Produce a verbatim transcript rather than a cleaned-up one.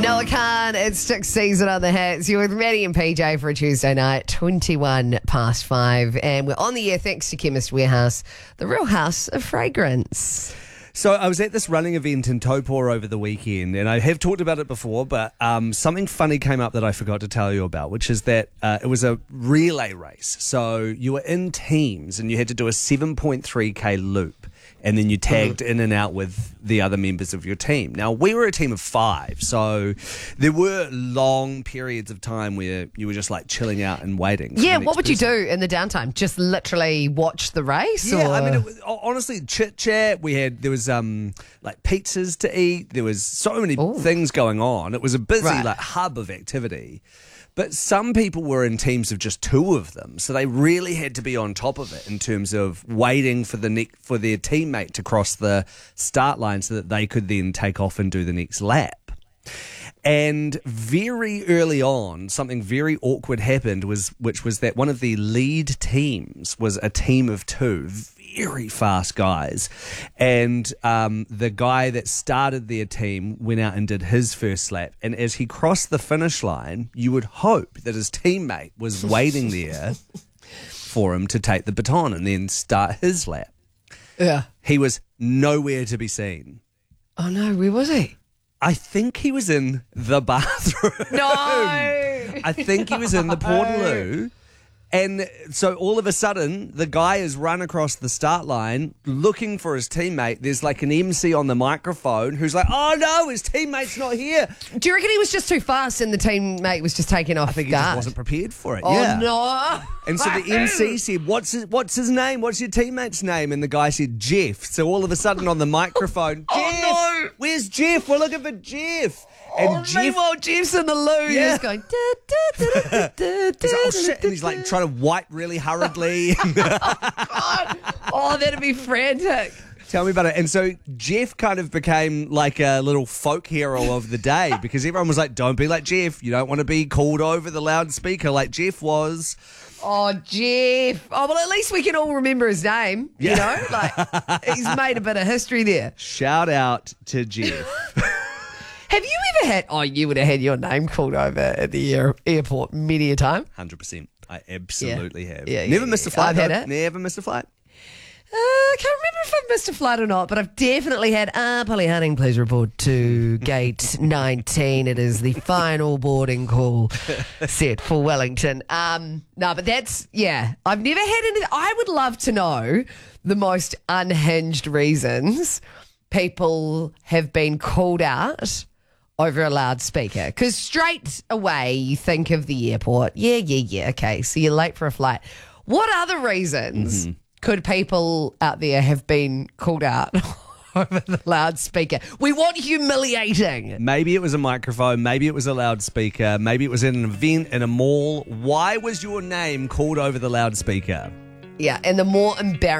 Noah Khan, it's sixth season on the hits. You're with Maddie and P J for a Tuesday night, twenty-one past five. And we're on the air thanks to Chemist Warehouse, the real house of fragrance. So I was at this running event in Taupō over the weekend, and I have talked about it before, but um, something funny came up that I forgot to tell you about, which is that uh, it was a relay race. So you were in teams, and you had to do a seven point three K loop, and then you tagged mm-hmm. in and out with the other members of your team. Now, we were a team of five, so there were long periods of time where you were just like chilling out and waiting. Yeah, what would person. you do in the downtime? Just literally watch the race? Yeah, or? I mean, it was, honestly, chit chat. We had there was um like pizzas to eat. There was so many Ooh. things going on. It was a busy right. like hub of activity. But some people were in teams of just two of them, so they really had to be on top of it in terms of waiting for the ne- for their teammate to cross the start line so that they could then take off and do the next lap. And very early on, something very awkward happened, was which was that one of the lead teams was a team of two very fast guys. And um, the guy that started their team went out and did his first lap. And as he crossed the finish line, you would hope that his teammate was waiting there for him to take the baton and then start his lap. Yeah. He was nowhere to be seen. Oh, no, where was he? I think he was in the bathroom. No! I think he was in the Portaloo. And so all of a sudden, the guy has run across the start line looking for his teammate. There's like an M C on the microphone who's like, oh no, his teammate's not here. Do you reckon he was just too fast and the teammate was just taking off I think guard? he just wasn't prepared for it. Oh yeah. no. And so the M C said, what's his, what's his name? What's your teammate's name? And the guy said, Jeff. So all of a sudden on the microphone, oh, Jeff, no. where's Jeff? We're looking for Jeff. And oh, Jeff, meanwhile, Jeff's in the loo. Yeah. He's going, da, da, da, da, da, da, he's like, oh shit. And he's like trying to wipe really hurriedly. oh, God. Oh, that'd be frantic. Tell me about it. And so Jeff kind of became like a little folk hero of the day because everyone was like, don't be like Jeff. You don't want to be called over the loudspeaker like Jeff was. Oh, Jeff. Oh, well, at least we can all remember his name. Yeah. You know, like he's made a bit of history there. Shout out to Jeff. Have you ever had, oh, you would have had your name called over at the air, airport many a time? one hundred percent. I absolutely yeah. have. Yeah, Never yeah, missed a yeah. flight. I've had though. it. Never missed a flight. Uh, I can't remember if I've missed a flight or not, but I've definitely had, uh, Polly Hunting, please report to gate nineteen. It is the final boarding call set for Wellington. Um, no, but that's, yeah, I've never had any, I would love to know the most unhinged reasons people have been called out over a loudspeaker. Because straight away you think of the airport. Yeah, yeah, yeah. Okay, so you're late for a flight. What other reasons mm-hmm. could people out there have been called out over the loudspeaker? We want humiliating. Maybe it was a microphone. Maybe it was a loudspeaker. Maybe it was in an event in a mall. Why was your name called over the loudspeaker? Yeah, and the more embarrassing